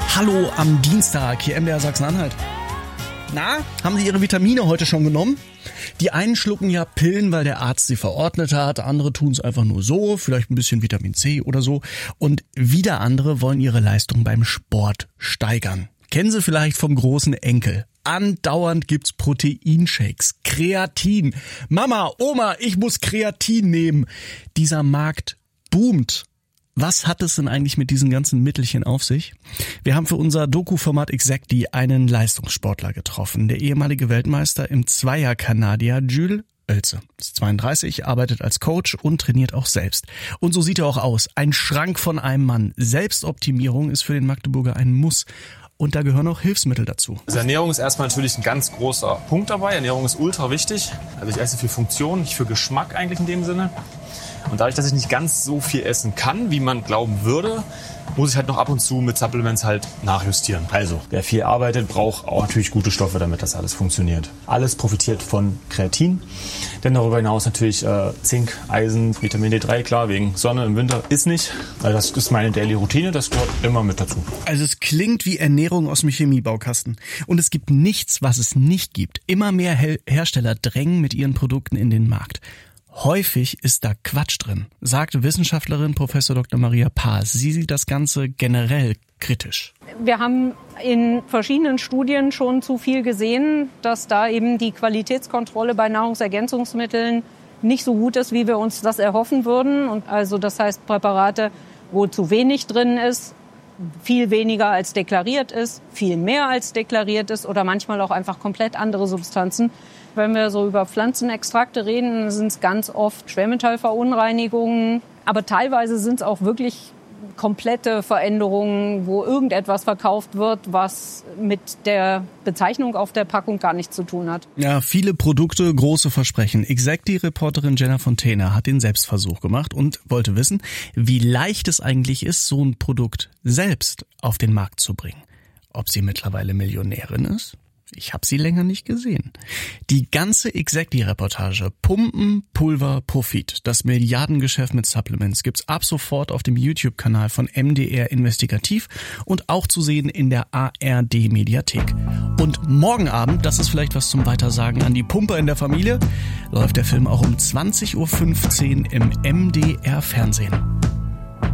Hallo am Dienstag, hier MDR Sachsen-Anhalt. Na, haben Sie Ihre Vitamine heute schon genommen? Die einen schlucken ja Pillen, weil der Arzt sie verordnet hat, andere tun es einfach nur so, vielleicht ein bisschen Vitamin C oder so. Und wieder andere wollen ihre Leistung beim Sport steigern. Kennen Sie vielleicht vom großen Enkel. Andauernd gibt's Proteinshakes, Kreatin. Mama, Oma, ich muss Kreatin nehmen. Dieser Markt boomt. Was hat es denn eigentlich mit diesen ganzen Mittelchen auf sich? Wir haben für unser Doku-Format Exactly einen Leistungssportler getroffen. Der ehemalige Weltmeister im Zweier-Kanadier Jules Oelze. Ist 32, arbeitet als Coach und trainiert auch selbst. Und so sieht er auch aus. Ein Schrank von einem Mann. Selbstoptimierung ist für den Magdeburger ein Muss. Und da gehören auch Hilfsmittel dazu. Also Ernährung ist erstmal natürlich ein ganz großer Punkt dabei. Ernährung ist ultra wichtig. Also ich esse für Funktion, nicht für Geschmack eigentlich in dem Sinne. Und dadurch, dass ich nicht ganz so viel essen kann, wie man glauben würde, muss ich halt noch ab und zu mit Supplements halt nachjustieren. Also, wer viel arbeitet, braucht auch natürlich gute Stoffe, damit das alles funktioniert. Alles profitiert von Kreatin. Denn darüber hinaus natürlich Zink, Eisen, Vitamin D3, klar, wegen Sonne im Winter ist nicht. Also das ist meine Daily Routine, das gehört immer mit dazu. Also es klingt wie Ernährung aus dem Chemiebaukasten. Und es gibt nichts, was es nicht gibt. Immer mehr Hersteller drängen mit ihren Produkten in den Markt. Häufig ist da Quatsch drin, sagt Wissenschaftlerin Prof. Dr. Maria Paas. Sie sieht das Ganze generell kritisch. Wir haben in verschiedenen Studien schon zu viel gesehen, dass da eben die Qualitätskontrolle bei Nahrungsergänzungsmitteln nicht so gut ist, wie wir uns das erhoffen würden. Und also das heißt Präparate, wo zu wenig drin ist, viel weniger als deklariert ist, viel mehr als deklariert ist oder manchmal auch einfach komplett andere Substanzen. Wenn wir so über Pflanzenextrakte reden, sind es ganz oft Schwermetallverunreinigungen. Aber teilweise sind es auch wirklich komplette Veränderungen, wo irgendetwas verkauft wird, was mit der Bezeichnung auf der Packung gar nichts zu tun hat. Ja, viele Produkte, große Versprechen. Exactly-Reporterin Jenna Fontaine hat den Selbstversuch gemacht und wollte wissen, wie leicht es eigentlich ist, so ein Produkt selbst auf den Markt zu bringen. Ob sie mittlerweile Millionärin ist? Ich habe sie länger nicht gesehen. Die ganze Exactly-Reportage Pumpen, Pulver, Profit, das Milliardengeschäft mit Supplements gibt's ab sofort auf dem YouTube-Kanal von MDR Investigativ und auch zu sehen in der ARD-Mediathek. Und morgen Abend, das ist vielleicht was zum Weitersagen an die Pumper in der Familie, läuft der Film auch um 20.15 Uhr im MDR Fernsehen.